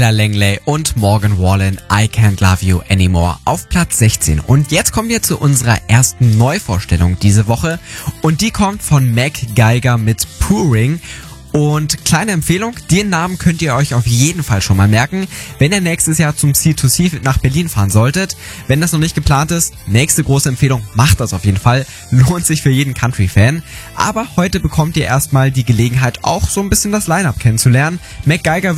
Ella Langley und Morgan Wallen, I Can't Love You Anymore auf Platz 16. Und jetzt kommen wir zu unserer ersten Neuvorstellung diese Woche und die kommt von Mac Geiger mit Pouring. Und kleine Empfehlung, den Namen könnt ihr euch auf jeden Fall schon mal merken, wenn ihr nächstes Jahr zum C2C nach Berlin fahren solltet. Wenn das noch nicht geplant ist, nächste große Empfehlung, macht das auf jeden Fall. Lohnt sich für jeden Country-Fan. Aber heute bekommt ihr erstmal die Gelegenheit, auch so ein bisschen das Line-Up kennenzulernen. Mac Geiger